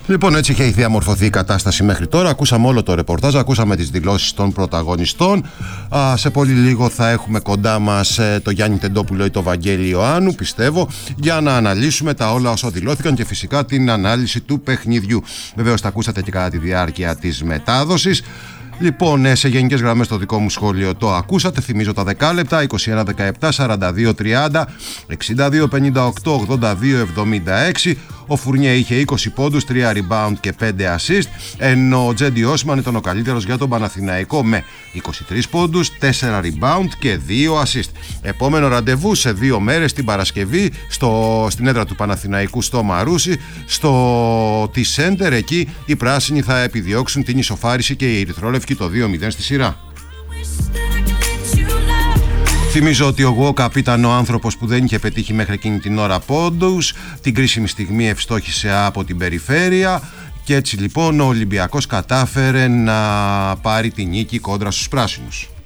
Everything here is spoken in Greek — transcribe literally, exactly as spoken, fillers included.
Λοιπόν, έτσι είχε διαμορφωθεί η κατάσταση μέχρι τώρα. Ακούσαμε όλο το ρεπορτάζ, ακούσαμε τις δηλώσεις των πρωταγωνιστών. Α, σε πολύ λίγο θα έχουμε κοντά μας ε, το Γιάννη Τεντόπουλο ή το Βαγγέλη Ιωάννου, πιστεύω, για να αναλύσουμε τα όλα όσα δηλώθηκαν και φυσικά την ανάλυση του παιχνιδιού. Βεβαίως τα ακούσατε και κατά τη διάρκεια της μετάδοσης. Λοιπόν, σε γενικές γραμμές το δικό μου σχόλιο το ακούσατε. Θυμίζω τα δεκάλεπτα: είκοσι ένα δεκαεπτά, σαράντα δύο τριάντα, εξήντα δύο πενήντα οκτώ, ογδόντα δύο εβδομήντα έξι. Ο Φουρνιέ είχε είκοσι πόντους, τρία rebound και πέντε assist, ενώ ο Τζέντι Όσμαν ήταν ο καλύτερος για τον Παναθηναϊκό με είκοσι τρεις πόντους, τέσσερα rebound και δύο assist. Επόμενο ραντεβού σε δύο μέρες, την Παρασκευή, στο, στην έδρα του Παναθηναϊκού στο Μαρούσι, στο T-Center. Εκεί οι πράσινοι θα επιδιώξουν την ισοφάριση και οι ερυθρόλευκοι το δύο μηδέν στη σειρά. Θυμίζω ότι ο Γουόκαπ ήταν ο άνθρωπος που δεν είχε πετύχει μέχρι εκείνη την ώρα πόντους. Την κρίσιμη στιγμή ευστόχησε από την περιφέρεια και έτσι λοιπόν ο Ολυμπιακός κατάφερε να πάρει τη νίκη κόντρα στους πράσινους.